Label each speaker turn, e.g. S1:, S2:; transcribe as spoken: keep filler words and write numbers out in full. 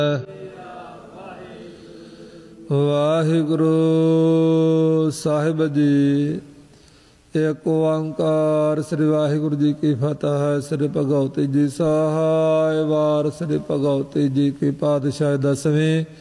S1: ਵਾਹਿਗੁਰੂ ਸਾਹਿਬ ਜੀ। ਏਕ ਓੰਕਾਰ ਸ੍ਰੀ ਵਾਹਿਗੁਰੂ ਜੀ ਕੀ ਫਤਿਹ। ਸ੍ਰੀ ਭਗਵਤੀ ਜੀ ਸਹਾਇ ਵਾਰ। ਸ੍ਰੀ ਭਗਵਤੀ ਜੀ ਕੀ ਪਾਤਸ਼ਾਹ ਦਸਵੇਂ।